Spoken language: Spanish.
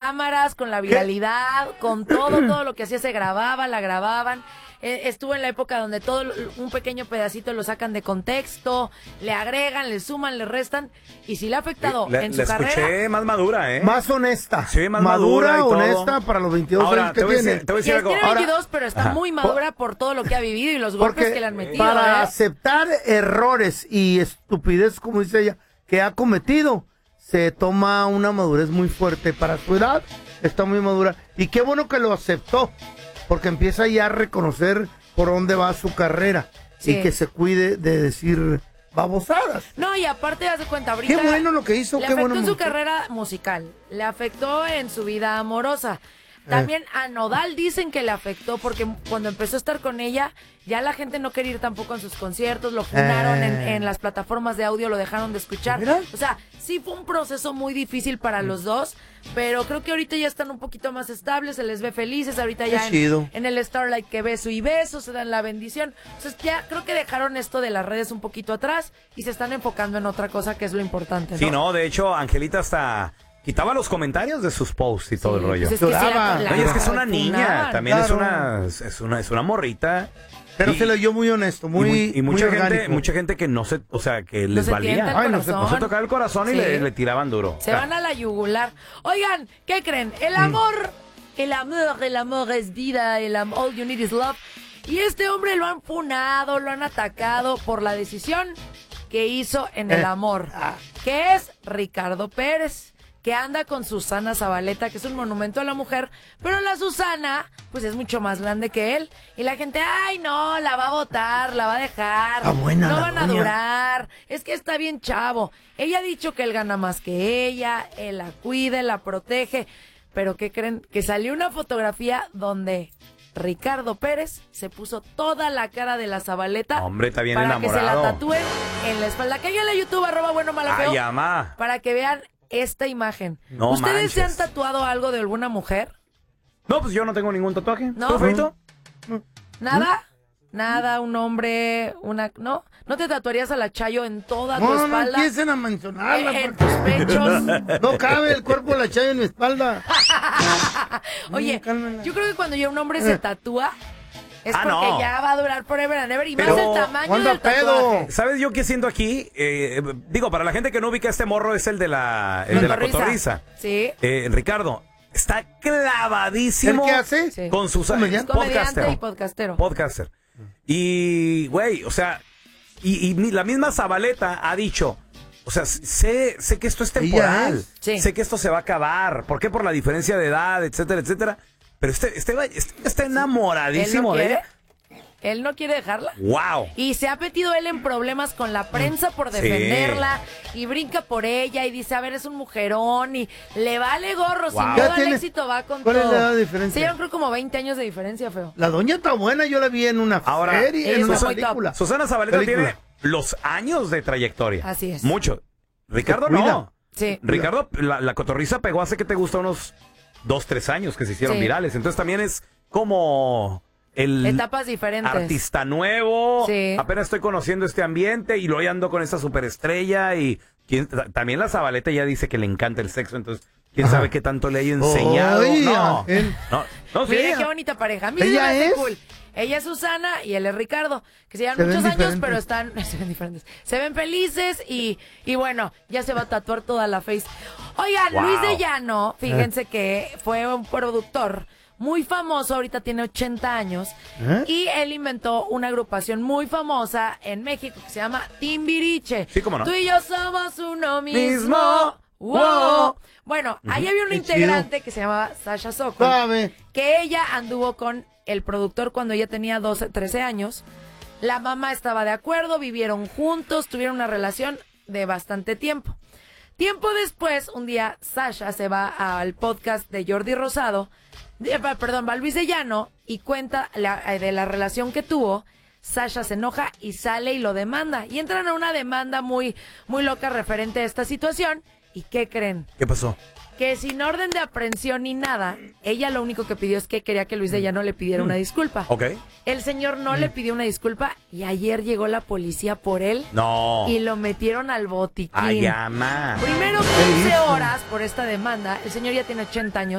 cámaras, con la viralidad, con todo lo que hacía se grababa, la grababan. Estuvo en la época donde un pequeño pedacito lo sacan de contexto, le agregan, le suman, le restan, y si le ha afectado en su carrera. Escuché más madura, ¿eh? Más honesta. Sí, más madura y honesta todo. para los 22 años que tiene. Te voy a decir algo. Tiene 22, pero está muy madura por todo lo que ha vivido y los golpes que le han metido. Para aceptar errores y estupidez, como dice ella, que ha cometido, se toma una madurez muy fuerte. Para su edad, está muy madura. Y qué bueno que lo aceptó, porque empieza ya a reconocer por dónde va su carrera. Sí. Y que se cuide de decir babosadas. No, y aparte, haz de cuenta, ahorita... Qué bueno lo que hizo, le qué bueno. Le afectó en su carrera musical, le afectó en su vida amorosa. También a Nodal dicen que le afectó porque cuando empezó a estar con ella, ya la gente no quería ir tampoco en sus conciertos, lo fundaron en las plataformas de audio, lo dejaron de escuchar. ¿Mira? O sea, sí fue un proceso muy difícil para los dos, pero creo que ahorita ya están un poquito más estables, se les ve felices, ahorita ya en el Starlight que beso y beso, se dan la bendición. Entonces ya creo que dejaron esto de las redes un poquito atrás y se están enfocando en otra cosa que es lo importante, ¿no? Sí, no, de hecho, Angelita hasta... quitaba los comentarios de sus posts y todo el rollo. Pues es que es una niña, también claro. es una morrita. Pero se lo oyó muy honesto, muy mucha gente que no se, o sea, que les valía. No se tocaba el corazón y le tiraban duro. Se van a la yugular. Oigan, ¿qué creen? El amor es vida, all you need is love. Y este hombre lo han funado, lo han atacado por la decisión que hizo en el amor, que es Ricardo Pérez, que anda con Susana Zabaleta, que es un monumento a la mujer, pero la Susana, pues es mucho más grande que él. Y la gente, ay no, la va a botar, la va a dejar, no van a durar, es que está bien chavo. Ella ha dicho que él gana más que ella, él la cuida, la protege, pero ¿qué creen? Que salió una fotografía donde Ricardo Pérez se puso toda la cara de la Zabaleta. Hombre, está bien para enamorado. Que se la tatúen en la espalda. Que en la YouTube, @buenomala_feo. Ay, ama. Para que vean esta imagen. No ¿Ustedes manches. se han tatuado algo de alguna mujer? No, pues yo no tengo ningún tatuaje. ¿No? ¿Tú, Feito? ¿Nada? Nada, un hombre, ¿no? ¿No te tatuarías a la Chayo en toda tu espalda? No empiecen a mencionarla. En tus pechos. No cabe el cuerpo de la Chayo en mi espalda. Oye, yo creo que cuando ya un hombre se tatúa, es porque ya va a durar forever and ever. Y más el tamaño del tatuaje. ¿Sabes yo qué siento aquí? Digo, para la gente que no ubica este morro, es el de la cotorriza. Sí. Ricardo, está clavadísimo. ¿El qué hace? Sí. Con sus comediante y podcastero. Podcaster. Y, güey, o sea, y la misma Zabaleta ha dicho, o sea, sé que esto es temporal. Sí. Sé que esto se va a acabar. ¿Por qué? Por la diferencia de edad, etcétera, etcétera. Pero este está enamoradísimo de ella. Él no quiere dejarla. ¡Wow! Y se ha metido él en problemas con la prensa por defenderla. Y brinca por ella y dice, a ver, es un mujerón. Y le vale gorro. Sin duda el éxito va con ¿Cuál todo. es la edad de diferencia? Sí, yo creo como 20 años de diferencia, feo. La doña está buena, yo la vi en una serie, en una película. Susana Zabaleta tiene los años de trayectoria. Así es. Mucho. Ricardo no. Sí. Ricardo, la cotorriza pegó hace que te gusta unos 2-3 años que se hicieron virales. Entonces también es como el etapas diferentes. Artista nuevo. Sí. Apenas estoy conociendo este ambiente y luego ando con esta superestrella. Y también la Zabaleta ya dice que le encanta el sexo. Entonces, quién sabe qué tanto le haya enseñado. No, sí. Mire qué bonita pareja. A mí ¿Ella me hace es? cool. Ella es Susana y él es Ricardo, que se llevan Se muchos ven años, diferentes. pero se ven diferentes. Se ven felices y bueno, ya se va a tatuar toda la face. Oigan, Wow. Luis de Llano, fíjense que fue un productor muy famoso, ahorita tiene 80 años, y él inventó una agrupación muy famosa en México que se llama Timbiriche. Sí, cómo no. Tú y yo somos uno mismo. Wow. Bueno, ahí había una integrante que se llamaba Sasha Sokol, que ella anduvo con el productor cuando ella tenía 12, 13 años. La mamá estaba de acuerdo, vivieron juntos, tuvieron una relación de bastante tiempo. Tiempo después, un día, Sasha se va al podcast de Jordi Rosado, va Luis de Llano y cuenta de la relación que tuvo. Sasha se enoja y sale y lo demanda. Y entran a una demanda muy, muy loca referente a esta situación. ¿Y qué creen? ¿Qué pasó? Que sin orden de aprehensión ni nada, ella lo único que pidió es que quería que Luis de Llano le pidiera una disculpa. Ok. El señor no le pidió una disculpa y ayer llegó la policía por él. No. Y lo metieron al botiquín. Ay, ama. Primero 15 horas por esta demanda. El señor ya tiene 80 años.